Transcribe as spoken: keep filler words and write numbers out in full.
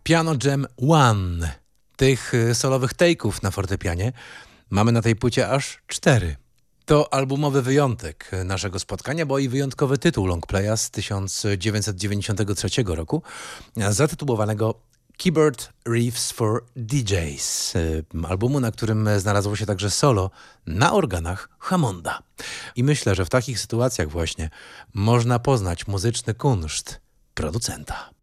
Piano Jam One. Tych solowych take'ów na fortepianie mamy na tej płycie aż cztery. To albumowy wyjątek naszego spotkania, bo i wyjątkowy tytuł longplaya z tysiąc dziewięćset dziewięćdziesiątego trzeciego roku, zatytułowanego Keyboard Riffs for D Js, albumu, na którym znalazło się także solo na organach Hammonda. I myślę, że w takich sytuacjach właśnie można poznać muzyczny kunszt producenta.